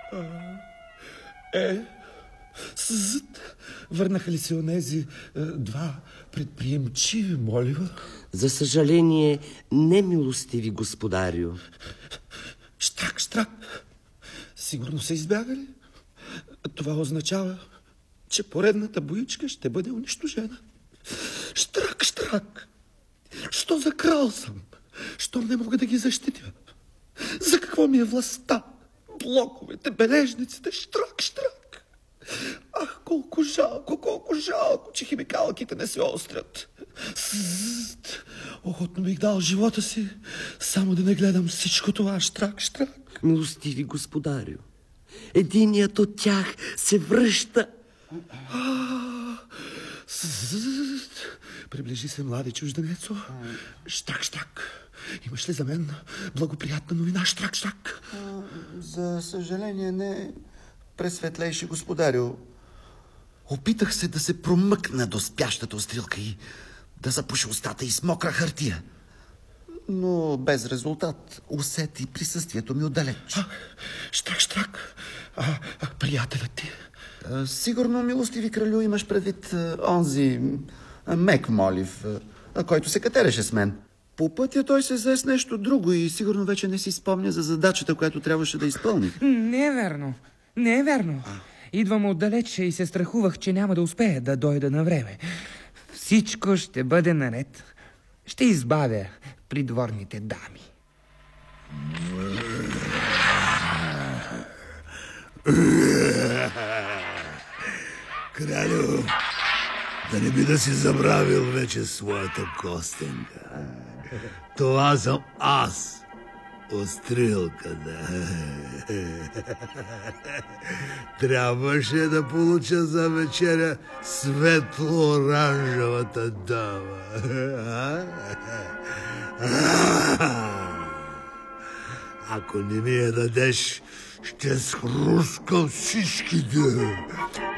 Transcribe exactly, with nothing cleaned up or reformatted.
Е, съзът, върнаха ли се онези е, два предприемчиви, молива? За съжаление, не, милостиви господарю. Штрак, штрак. Сигурно са избягали. Това означава, че поредната боичка ще бъде унищожена. Штрак, штрак. Що за крал съм? Щом не мога да ги защитя? За какво ми е властта? Блоковете, бележниците, штрак, штрак. Ах, колко жалко, колко жалко, че химикалките не се острят. Сззт. Охотно бих дал живота си, само да не гледам всичко това, штрак, штрак. Милостиви господарю, единият от тях се връща. Сззт. Приближи се, млади чужденецо. Штрак, штрак. Имаш ли за мен благоприятна новина, штрак, штрак? За съжаление не, пресветлейши господарю. Опитах се да се промъкна до спящата острилка и да запуши устата и с мокра хартия. Но без резултат. Усети присъствието ми отдалеч. А, штрак, штрак. А, а, приятелят ти? А, сигурно, милостиви кралю, имаш предвид а, онзи а, мек молив, а, който се катереше с мен. По пътя той се взе с нещо друго и сигурно вече не си спомня за задачата, която трябваше да изпълни. Не е верно. Не е верно. Идвам отдалече и се страхувах, че няма да успея да дойда на време. Всичко ще бъде наред. Ще избавя придворните дами. Кралю, да не би да си забравил вече своята костенка. Това съм аз, острилката. Трябваше да получа за вечеря светло-оранжевата дама. Ако не ми я дадеш, ще схрускам всичките.